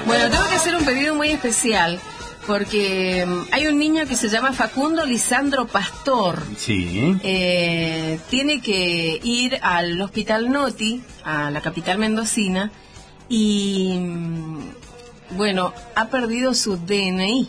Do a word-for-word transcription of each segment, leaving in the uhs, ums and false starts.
Bueno, tengo que hacer un pedido muy especial porque um, hay un niño que se llama Facundo Lisandro Pastor. Sí. Eh, tiene que ir al Hospital Noti, a la capital mendocina, y um, bueno, ha perdido su D N I.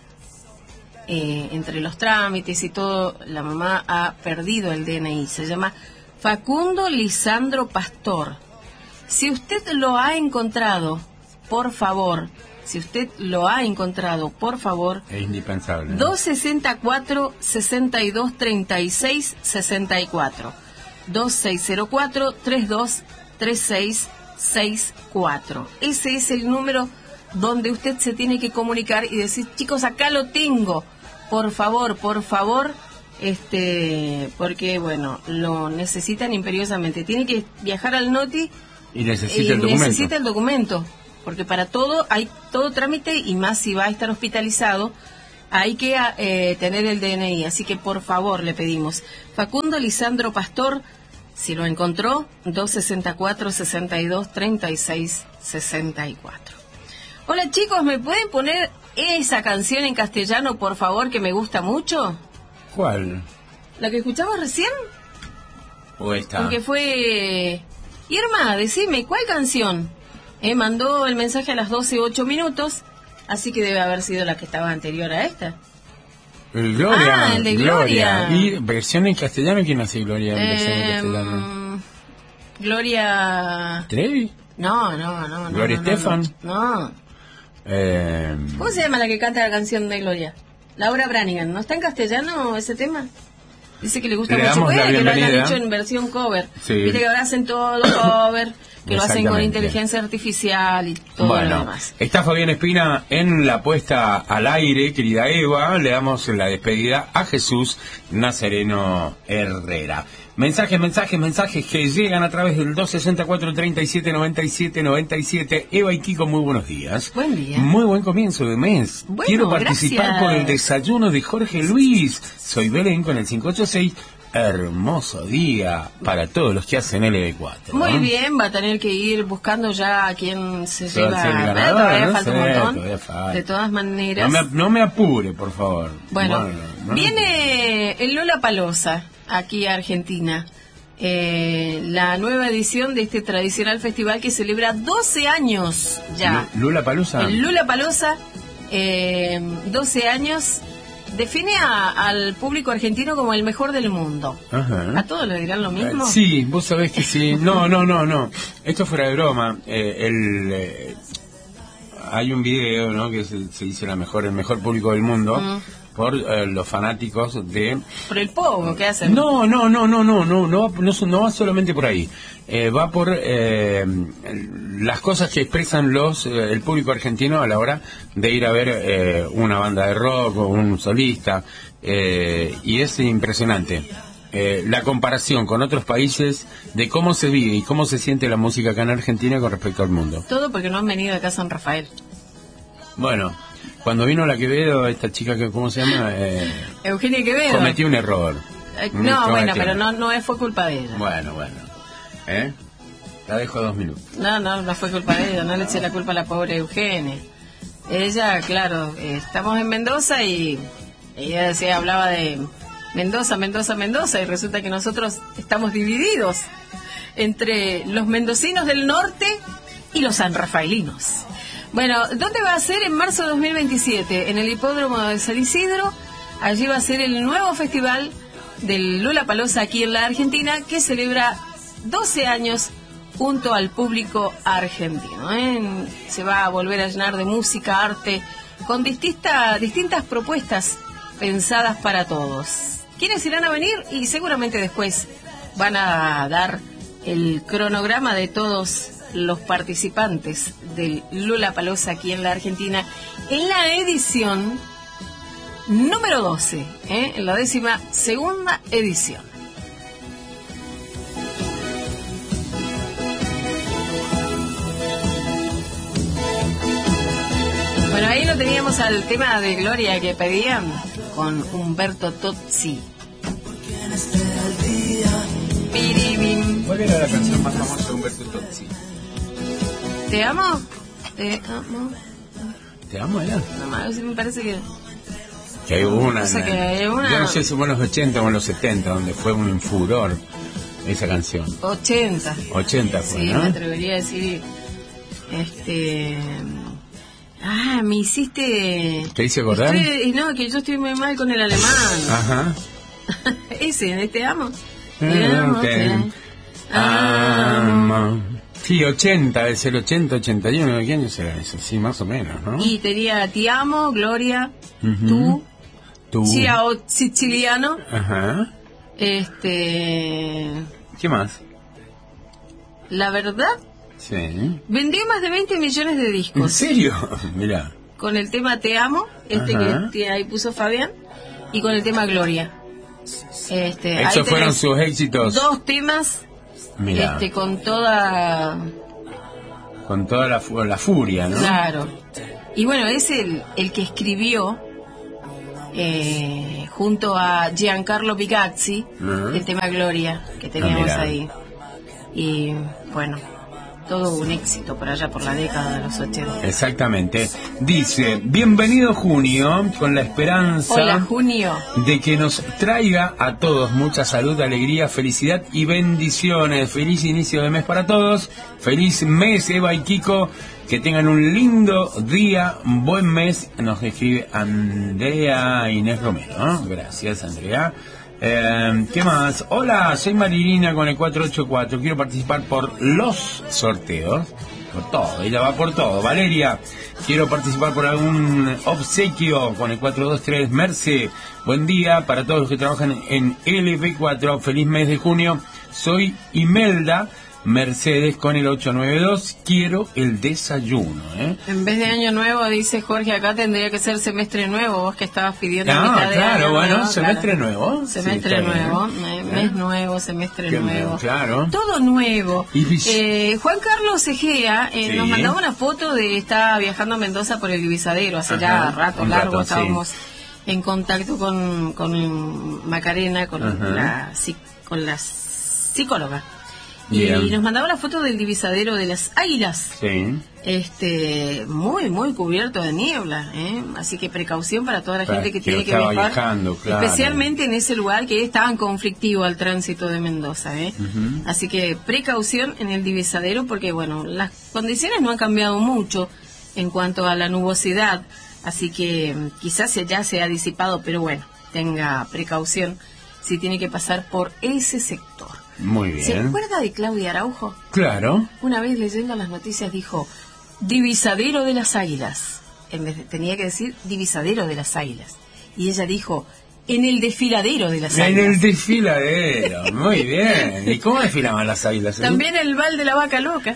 Eh, entre los trámites y todo, la mamá ha perdido el D N I. Se llama Facundo Lisandro Pastor. Si usted lo ha encontrado, por favor, si usted lo ha encontrado, por favor, es indispensable, ¿no? dos seis cuatro, sesenta y dos, treinta y seis, sesenta y cuatro. dos seis cero cuatro, treinta y dos, treinta y seis, sesenta y cuatro. Ese es el número donde usted se tiene que comunicar y decir, chicos, acá lo tengo. Por favor, por favor, este, porque, bueno, lo necesitan imperiosamente. Tiene que viajar al Noti y necesita y el documento. necesita el documento, porque para todo hay todo trámite, y más si va a estar hospitalizado, hay que eh, tener el D N I. Así que, por favor, le pedimos. Facundo Lisandro Pastor, si lo encontró, dos seis cuatro, sesenta y dos, treinta y seis, sesenta y cuatro. Hola, chicos, ¿me pueden poner esa canción en castellano, por favor, que me gusta mucho? ¿Cuál? ¿La que escuchamos recién? ¿O esta? Porque fue... Irma, decime, ¿cuál canción? Eh, mandó el mensaje a las doce y ocho minutos, así que debe haber sido la que estaba anterior a esta. El Gloria. Ah, el de Gloria. ¿Y versión en castellano? ¿Quién hace Gloria en Eh, versión en castellano? Gloria... ¿Trevi? No, no, no. ¿Gloria no, no, Estefan? No. no. Eh... ¿Cómo se llama la que canta la canción de Gloria? Laura Branigan. ¿No está en castellano ese tema? Dice que le gusta le mucho. Damos la Puede que lo hayan bienvenida. hecho en versión cover. Sí. Viste que ahora hacen todo cover, que lo hacen con Exactamente. inteligencia artificial y todo Bueno, lo demás. está Fabián Espina en la puesta al aire, querida Eva. Le damos la despedida a Jesús Nazareno Herrera. Mensajes, mensajes, mensajes que llegan a través del dos seis cuatro, treinta y siete, noventa y siete, noventa y siete. Eva y Kiko, muy buenos días. Buen día. Muy buen comienzo de mes. Bueno, Quiero participar gracias. por el desayuno de Jorge Luis. Soy Belén con el cinco ocho seis. Hermoso día para todos los que hacen L B cuatro. Muy ¿no? bien, va a tener que ir buscando ya a quién se Se va a lleva. hacer el Bueno, ganador, todavía no falta sé, un montón. todavía falta. De todas maneras. No me, no me apure, por favor. Bueno, Bueno, no. viene el Lollapalooza aquí a Argentina. Eh, la nueva edición de este tradicional festival que celebra doce años ya. Lollapalooza. El Lollapalooza, eh, doce años, define a, al público argentino como el mejor del mundo. Ajá. ¿A todos le dirán lo mismo? Sí, vos sabés que sí. No, no, no, no. Esto fuera de broma. Eh, el, eh, hay un video, ¿no? Que se, se dice la mejor, el mejor público del mundo. Mm. Por eh, los fanáticos de... ¿Por el pogo que hacen? No, no, no, no, no, no, no, no, no va solamente por ahí. Eh, va por eh, las cosas que expresan los eh, el público argentino a la hora de ir a ver eh, una banda de rock o un solista. Eh, y es impresionante. Eh, la comparación con otros países de cómo se vive y cómo se siente la música acá en Argentina con respecto al mundo. Todo porque no han venido acá a San Rafael. Bueno... Cuando vino la Quevedo, esta chica que, ¿cómo se llama? Eh, Eugenia Quevedo. Cometió un error. Eh, no, bueno, pero no no fue culpa de ella. Bueno, bueno. ¿Eh? La dejo dos minutos. No, no, no fue culpa de ella, no le eché la culpa a la pobre Eugenia. Ella, claro, eh, estamos en Mendoza y ella decía, hablaba de Mendoza, Mendoza, Mendoza, y resulta que nosotros estamos divididos entre los mendocinos del norte y los sanrafaelinos. Bueno, ¿dónde va a ser? En marzo de dos mil veintisiete, en el hipódromo de San Isidro. Allí va a ser el nuevo festival del Lollapalooza aquí en la Argentina, que celebra doce años junto al público argentino. ¿eh? Se va a volver a llenar de música, arte, con distinta, distintas propuestas pensadas para todos. ¿Quiénes irán a venir? Y seguramente después van a dar el cronograma de todos los participantes del Lollapalooza aquí en la Argentina en la edición número doce, ¿eh? en la décima segunda edición. Bueno, ahí lo teníamos al tema de Gloria que pedían con Humberto Tozzi. ¿Cuál era la canción más famosa de Humberto Tozzi? Te amo, te amo. Te amo, ¿era? No más, me parece que... Que hay una, O sea, que hay una- Yo no sé si fue en los ochenta o en los setenta, donde fue un furor esa canción. ochenta. ochenta fue, Sí, ¿no? me atrevería a decir... Este... Ah, me hiciste... ¿Te hice acordar? Estoy- no, que yo estoy muy mal con el alemán. Ajá. Ese, ¿te amo? Eh, Te amo, te te amo. amo. Sí, ochenta, debe ser ochenta, ochenta y uno. ¿Qué año será eso? Sí, más o menos, ¿no? Y tenía Te amo, Gloria, Ujú. tú, Tú. Ciao Siciliano, Ajá. este... ¿Qué más? La verdad, Sí. vendió más de veinte millones de ¿En discos serio? Mirá. con el tema Te amo, este Ajá. que, que ahí puso Fabián, y con el tema Gloria. Este, ahí Esos fueron tenés sus éxitos. dos temas Mirá. este, con toda... Con toda la, fu- la furia, ¿no? Claro. Y bueno, es el, el que escribió eh, junto a Giancarlo Pigazzi Ajá. el tema Gloria que Ah, teníamos mirá. ahí. Y bueno, todo un éxito por allá por la década de los ochenta. Exactamente. Dice, bienvenido junio, con la esperanza Hola, Junio. de que nos traiga a todos mucha salud, alegría, felicidad y bendiciones. Feliz inicio de mes para todos. Feliz mes, Eva y Kiko. Que tengan un lindo día, buen mes. Nos escribe Andrea Inés Romero, ¿no? Gracias, Andrea. Eh, ¿Qué más? Hola, soy Marilina con el cuatro ocho cuatro. Quiero participar por los sorteos. Por todo, ella va por todo. Valeria, quiero participar por algún obsequio con el cuatro dos tres. Merce, buen día para todos los que trabajan en L P cuatro. Feliz mes de junio. Soy Imelda Mercedes con el ocho nueve dos. Quiero el desayuno, ¿eh? En vez de año nuevo, dice Jorge, acá tendría que ser semestre nuevo, vos que estabas pidiendo Ah, mitad de claro, año bueno, nuevo, semestre claro. nuevo. Semestre Sí, está bien. nuevo, eh, mes nuevo, semestre Qué nuevo. bien, claro. Todo nuevo. Y- Eh, Juan Carlos Egea eh, Sí. nos mandaba una foto de estaba viajando a Mendoza por el Divisadero, hace Ajá, ya rato un largo rato, sí. estábamos en contacto con, con Macarena, con Ajá. la, psi- con la psicóloga. Y Bien. nos mandaba la foto del Divisadero de las Águilas. Sí. Este, muy, muy cubierto de niebla, ¿eh? Así que precaución para toda la Para gente que que tiene que estaba viajar, viajando, claro. especialmente en ese lugar que es tan conflictivo al tránsito de Mendoza, ¿eh? Ujú. Así que precaución en el Divisadero porque, bueno, las condiciones no han cambiado mucho en cuanto a la nubosidad, así que mm, quizás ya se ha disipado, pero bueno, tenga precaución si tiene que pasar por ese sector. Muy ¿Se bien. acuerda de Claudia Araujo? Claro. Una vez leyendo las noticias dijo Divisadero de las Águilas. En vez de- tenía que decir Divisadero de las Águilas. Y ella dijo en el desfiladero de las En águilas. el desfiladero. Muy bien. ¿Y cómo desfilaban las águilas? ahí? También el mal de la vaca loca.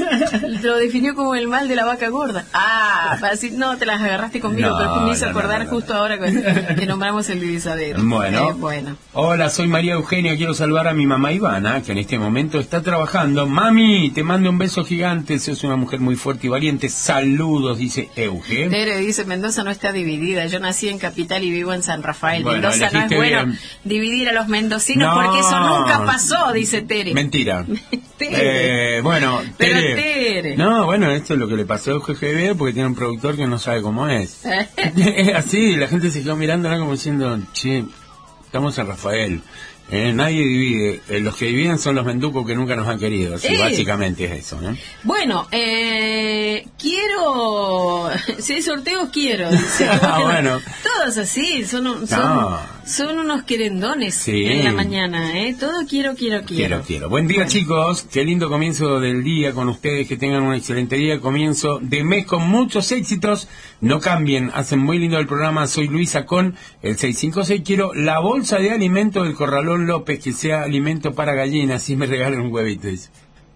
Lo definió como el mal de la vaca gorda. Ah, para decir, no, te las agarraste conmigo, No, pero me hizo no, no, acordar no, no. justo ahora que, que nombramos el divisadero. Bueno. Eh, bueno. Hola, soy María Eugenia. Quiero saludar a mi mamá Ivana, que en este momento está trabajando. Mami, te mando un beso gigante. Sos una mujer muy fuerte y valiente. Saludos, dice Euge. Tere dice, Mendoza no está dividida. Yo nací en Capital y vivo en San Rafael. Bueno, Mendoza no es elegiste bueno bien. dividir a los mendocinos No. porque eso nunca pasó, dice Tere. Mentira. Tere. Eh, bueno, Pero Tere. Tere. No, bueno, esto es lo que le pasó a Euge G B porque tiene un productor que no sabe cómo es. Es así, la gente se quedó mirando como diciendo, che, estamos en Rafael. Eh, nadie divide. Eh, los que dividen son los menducos que nunca nos han querido. Así, Sí. básicamente es eso, ¿no? Bueno, eh, quiero... Si hay sorteos, quiero. Dice. Ah, bueno. Todos así, son, un- son, No. son unos querendones Sí. en la mañana. ¿eh? Todo quiero, quiero, quiero. Quiero, quiero. Buen día, Bueno. chicos. Qué lindo comienzo del día con ustedes. Que tengan un excelente día. Comienzo de mes con muchos éxitos. No cambien. Hacen muy lindo el programa. Soy Luisa con el seis cinco seis. Quiero la bolsa de alimento del Corralón López, que sea alimento para gallinas. Así me regalan un huevito. Dice.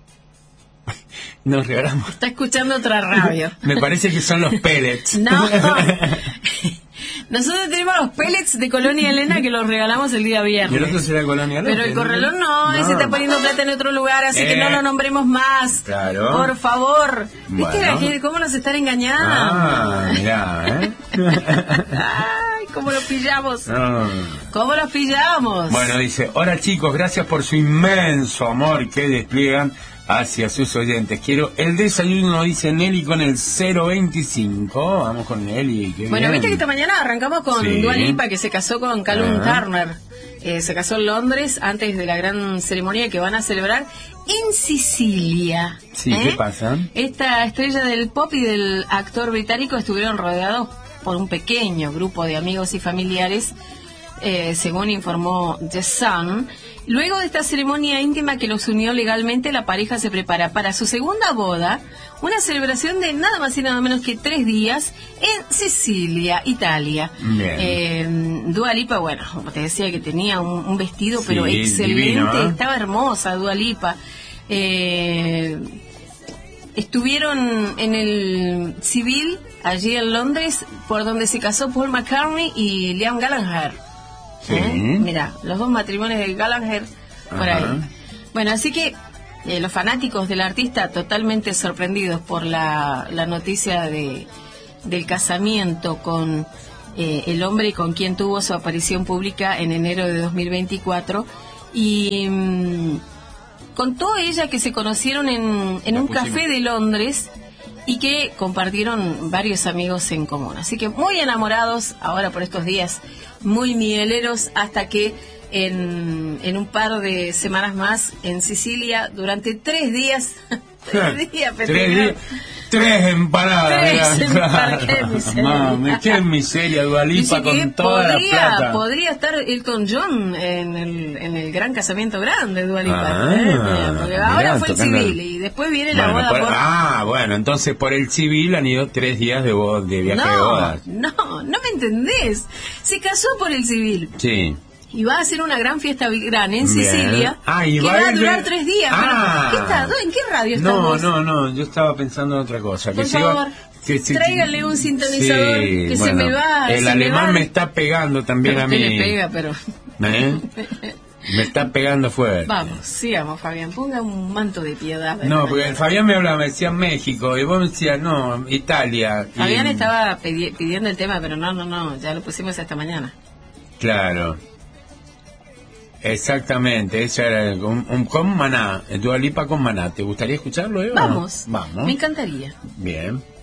Nos regalamos. Está escuchando otra radio. Me parece que son los pellets. No. Nosotros tenemos los pellets de Colonia Elena que los regalamos el día Y el otro viernes. será Colonia López. Pero el corralón no, ese está poniendo plata en otro lugar, así que Eh. no lo nombremos más. Claro. Por favor. ¿Viste Bueno. la gente cómo nos están engañando? Ah, mirá, ¿eh? Ay, cómo los pillamos. No. ¿Cómo los pillamos? Bueno, dice, hola chicos, gracias por su inmenso amor que despliegan hacia sus oyentes. Quiero el desayuno, dice Nelly, con el cero veinticinco. Vamos con Nelly. Qué bueno, bien. viste que esta mañana arrancamos con Sí. Dua Lipa, que se casó con Callum Ah. Turner. Eh, se casó en Londres antes de la gran ceremonia que van a celebrar en Sicilia. Sí, ¿eh? ¿qué pasa? Esta estrella del pop y del actor británico estuvieron rodeados por un pequeño grupo de amigos y familiares, eh, según informó The Sun. Luego de esta ceremonia íntima que los unió legalmente, la pareja se prepara para su segunda boda, una celebración de nada más y nada menos que tres días en Sicilia, Italia. Bien. Eh, Dua Lipa, bueno, como te decía, que tenía un, un vestido, Sí, pero excelente, divino, ¿eh? estaba hermosa Dua Lipa. Eh, estuvieron en el civil, allí en Londres, por donde se casó Paul McCartney y Liam Gallagher. Sí. ¿Eh? Mira, los dos matrimonios de Gallagher por Ajá. ahí. Bueno, así que eh, los fanáticos del artista totalmente sorprendidos por la, la noticia de del casamiento con eh, el hombre con quien tuvo su aparición pública en enero de dos mil veinticuatro, y mm, contó ella que se conocieron en, en La un pusimos. café de Londres y que compartieron varios amigos en común. Así que muy enamorados ahora por estos días, muy mieleros, hasta que en, en un par de semanas más en Sicilia, durante tres días, tres días, Tres festejaron. días. Tres empanadas. Tres mirá. empanadas, qué miseria. Mami, qué miseria, Dua Lipa, Dice que con toda podría, la plata. podría estar Elton John en el, en el gran casamiento grande de Dua Lipa. Ah, ¿eh? Porque mirá, ahora fue el tocando- civil y después viene la Bueno, boda por- por... Ah, bueno, entonces por el civil han ido tres días de, bo- de viaje de No, bodas. no, no me entendés. Se casó por el civil Sí. y va a hacer una gran fiesta gran en Bien. Sicilia, Ah, y que va va a a ir durar de- tres días. Ah. Pero, ¿qué está? ¿En qué radio No, estamos? no, no, yo estaba pensando en otra cosa. Por que se iba- favor, que se- tráiganle un sintonizador, Sí, que se bueno, me va. El se me alemán va. me está pegando también Pero a usted mí. le pega, pero... ¿Eh? Me está pegando fuerte. Vamos, sigamos, Fabián. Ponga un manto de piedad. de No, verdad. porque el Fabián me hablaba, me decía México, y vos me decías, no, Italia. y- Fabián estaba pidi- pidiendo el tema, pero no, no, no, ya lo pusimos esta mañana. Claro. Exactamente, esa era un, un con Maná, Dua Lipa con Maná. ¿Te gustaría escucharlo, Eva? Vamos, Vamos. me encantaría. Bien.